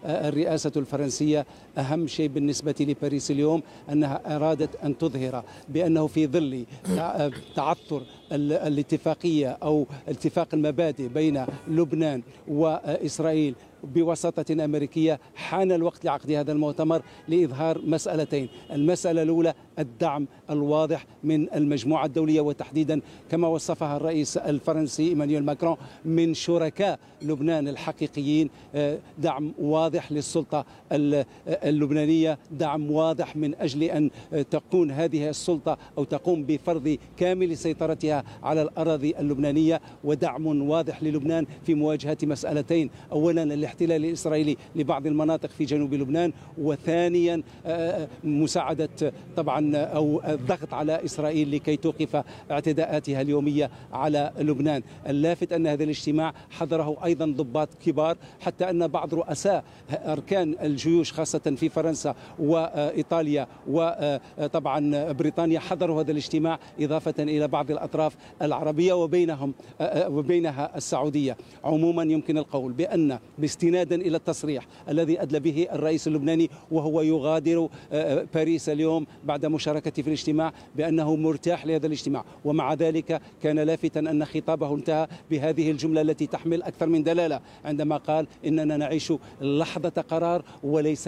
الرئاسة الفرنسية أهم شيء بالنسبة لباريس اليوم أنها أرادت أن تظهر بأنه في ظل تعثر الاتفاقية أو اتفاق المبادئ بين لبنان وإسرائيل بوساطة أمريكية، حان الوقت لعقد هذا المؤتمر لإظهار مسألتين. المسألة الأولى الدعم الواضح من المجموعة الدولية، وتحديدا كما وصفها الرئيس الفرنسي إيمانويل ماكرون من شركاء لبنان الحقيقيين، دعم واضح للسلطة اللبنانية، دعم واضح من أجل أن تكون هذه السلطة أو تقوم بفرض كامل سيطرتها على الأراضي اللبنانية، ودعم واضح للبنان في مواجهة مسألتين: أولا الاحتلال الإسرائيلي لبعض المناطق في جنوب لبنان، وثانيا مساعدة طبعا أو الضغط على إسرائيل لكي توقف اعتداءاتها اليومية على لبنان. اللافت أن هذا الاجتماع حضره أيضا ضباط كبار، حتى أن بعض رؤساء أركان الجيوش خاصة في فرنسا وإيطاليا وطبعا بريطانيا حضروا هذا الاجتماع، إضافة إلى بعض الأطراف العربية وبينها السعودية. عموما يمكن القول بأن باستنادا إلى التصريح الذي أدلى به الرئيس اللبناني وهو يغادر باريس اليوم بعد مشاركته في الاجتماع بأنه مرتاح لهذا الاجتماع، ومع ذلك كان لافتا أن خطابه انتهى بهذه الجملة التي تحمل أكثر من دلالة، عندما قال إننا نعيش لحظة قرار وليس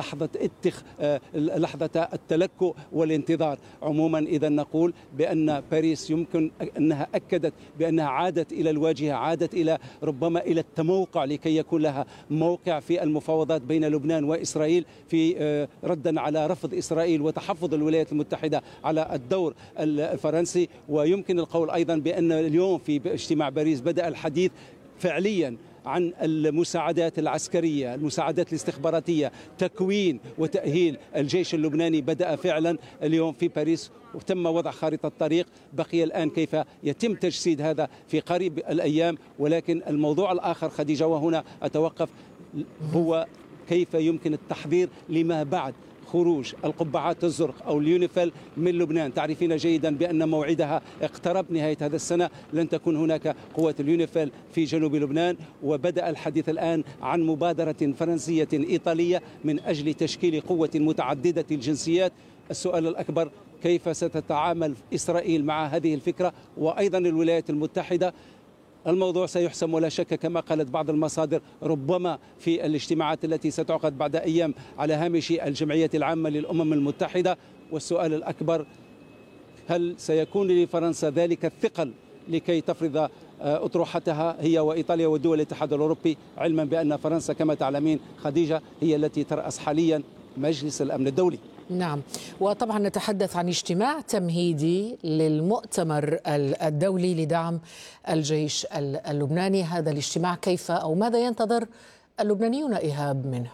لحظة التلكؤ والانتظار. عموما إذا نقول بأن باريس يمكن أنها أكدت بأنها عادت إلى الواجهة، عادت إلى ربما إلى التموقع لكي يكون لها موقع في المفاوضات بين لبنان وإسرائيل، في ردا على رفض إسرائيل وتحفظ الولايات المتحدة على الدور الفرنسي. ويمكن القول أيضا بأن اليوم في اجتماع باريس بدأ الحديث فعليا عن المساعدات العسكرية، المساعدات الاستخباراتية، تكوين وتأهيل الجيش اللبناني بدأ فعلا اليوم في باريس، وتم وضع خارطة الطريق. بقي الآن كيف يتم تجسيد هذا في قريب الأيام. ولكن الموضوع الآخر خديجة، وهنا أتوقف، هو كيف يمكن التحضير لما بعد خروج القبعات الزرق أو اليونيفيل من لبنان. تعرفين جيدا بأن موعدها اقترب، نهاية هذا السنة لن تكون هناك قوة اليونيفيل في جنوب لبنان، وبدأ الحديث الآن عن مبادرة فرنسية إيطالية من أجل تشكيل قوة متعددة الجنسيات. السؤال الأكبر: كيف ستتعامل إسرائيل مع هذه الفكرة وأيضا الولايات المتحدة؟ الموضوع سيحسم ولا شك كما قالت بعض المصادر ربما في الاجتماعات التي ستعقد بعد أيام على هامش الجمعية العامة للأمم المتحدة. والسؤال الأكبر: هل سيكون لفرنسا ذلك الثقل لكي تفرض أطروحتها هي وإيطاليا ودول الاتحاد الأوروبي، علما بأن فرنسا كما تعلمين خديجة هي التي ترأس حاليا مجلس الأمن الدولي؟ نعم، وطبعا نتحدث عن اجتماع تمهيدي للمؤتمر الدولي لدعم الجيش اللبناني. هذا الاجتماع كيف أو ماذا ينتظر اللبنانيون إيهاب منه؟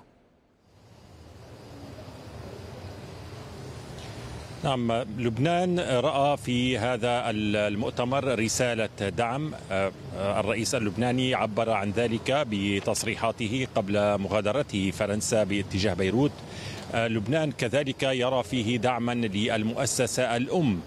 نعم، لبنان رأى في هذا المؤتمر رسالة دعم. الرئيس اللبناني عبر عن ذلك بتصريحاته قبل مغادرته فرنسا باتجاه بيروت. لبنان كذلك يرى فيه دعما للمؤسسة الأم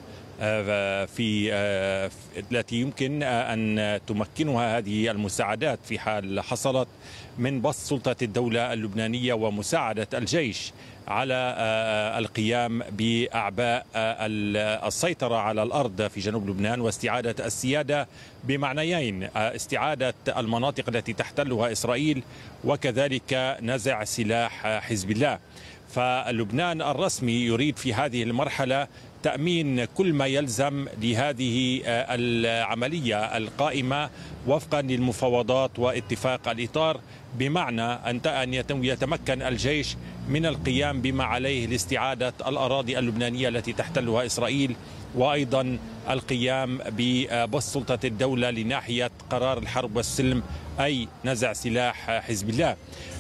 التي يمكن أن تمكنها هذه المساعدات في حال حصلت من بسط سلطة الدولة اللبنانية ومساعدة الجيش على القيام بأعباء السيطرة على الأرض في جنوب لبنان واستعادة السيادة بمعنيين: استعادة المناطق التي تحتلها إسرائيل وكذلك نزع سلاح حزب الله. فلبنان الرسمي يريد في هذه المرحلة تأمين كل ما يلزم لهذه العملية القائمة وفقا للمفاوضات واتفاق الإطار، بمعنى أن يتمكن الجيش من القيام بما عليه لاستعادة الأراضي اللبنانية التي تحتلها إسرائيل، وأيضا القيام ببسط سلطة الدولة لناحية قرار الحرب والسلم، أي نزع سلاح حزب الله.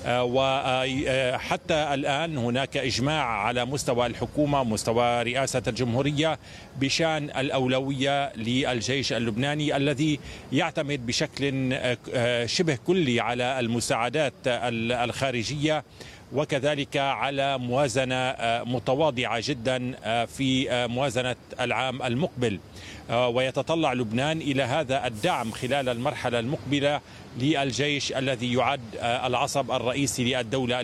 وحتى الآن هناك إجماع على مستوى الحكومة، مستوى رئاسة الجمهورية، بشأن الأولوية للجيش اللبناني الذي يعتمد بشكل شبه كلي على المساعدات الخارجية، وكذلك على موازنة متواضعة جدا في موازنة العام المقبل. ويتطلع لبنان إلى هذا الدعم خلال المرحلة المقبلة للجيش الذي يعد العصب الرئيسي للدولة.